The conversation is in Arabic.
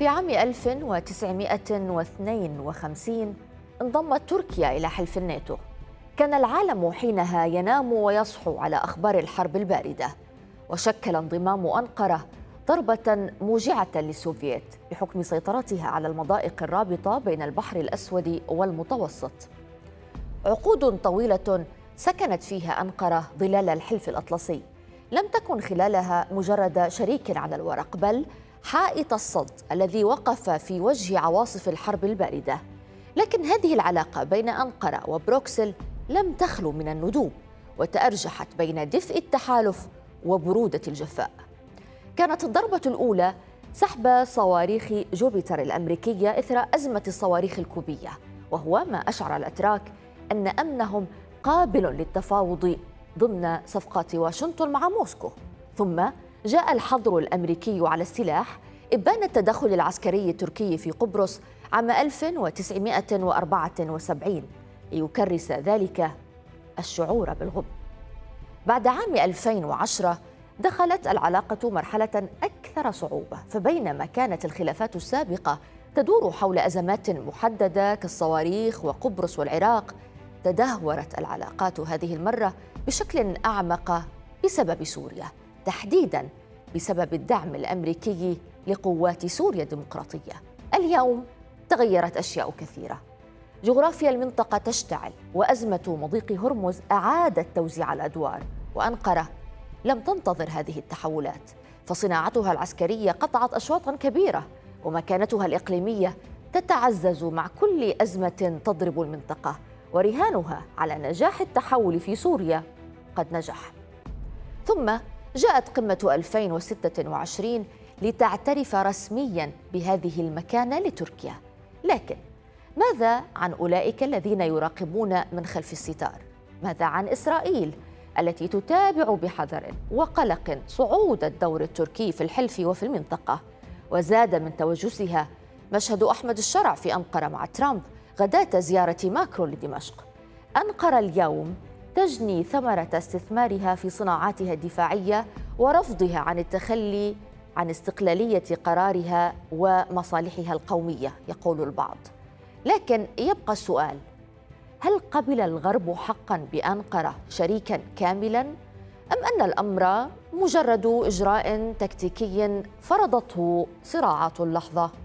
في عام 1952 انضمت تركيا إلى حلف الناتو. كان العالم حينها ينام ويصحو على أخبار الحرب الباردة، وشكل انضمام أنقرة ضربة موجعة للسوفييت بحكم سيطرتها على المضائق الرابطة بين البحر الأسود والمتوسط. عقود طويلة سكنت فيها أنقرة ظلال الحلف الأطلسي، لم تكن خلالها مجرد شريك على الورق، بل حائط الصد الذي وقف في وجه عواصف الحرب الباردة. لكن هذه العلاقة بين أنقرة وبروكسل لم تخلو من الندوب، وتأرجحت بين دفء التحالف وبرودة الجفاء. كانت الضربة الأولى سحب صواريخ جوبيتر الأمريكية إثر أزمة الصواريخ الكوبية، وهو ما أشعر الأتراك أن أمنهم قابل للتفاوض ضمن صفقات واشنطن مع موسكو. ثم جاء الحظر الأمريكي على السلاح إبان التدخل العسكري التركي في قبرص عام 1974 ليكرس ذلك الشعور بالغبن. بعد عام 2010 دخلت العلاقة مرحلة أكثر صعوبة، فبينما كانت الخلافات السابقة تدور حول أزمات محددة كالصواريخ وقبرص والعراق، تدهورت العلاقات هذه المرة بشكل أعمق بسبب سوريا، تحديداً بسبب الدعم الأمريكي لقوات سوريا الديمقراطية. اليوم تغيرت أشياء كثيرة، جغرافيا المنطقة تشتعل، وأزمة مضيق هرمز أعادت توزيع الأدوار، وأنقرة لم تنتظر هذه التحولات، فصناعتها العسكرية قطعت أشواطاً كبيرة، ومكانتها الإقليمية تتعزز مع كل أزمة تضرب المنطقة، ورهانها على نجاح التحول في سوريا قد نجح. ثم جاءت قمة 2026 لتعترف رسمياً بهذه المكانة لتركيا. لكن ماذا عن أولئك الذين يراقبون من خلف الستار؟ ماذا عن إسرائيل التي تتابع بحذر وقلق صعود الدور التركي في الحلف وفي المنطقة؟ وزاد من توجسها مشهد أحمد الشرع في أنقرة مع ترامب غداة زيارة ماكرون لدمشق. أنقرة اليوم تجني ثمرة استثمارها في صناعاتها الدفاعية ورفضها عن التخلي عن استقلالية قرارها ومصالحها القومية، يقول البعض. لكن يبقى السؤال: هل قبل الغرب حقاً بأنقرة شريكاً كاملاً؟ أم أن الأمر مجرد إجراء تكتيكي فرضته صراعات اللحظة؟